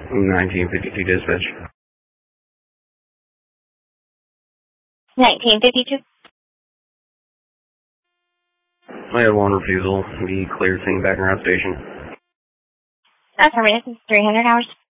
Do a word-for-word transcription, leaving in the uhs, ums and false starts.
nineteen fifty-two dispatch. nineteen fifty-two. I had one refusal. Be cleared to back around station. Affirmative. three hundred hours.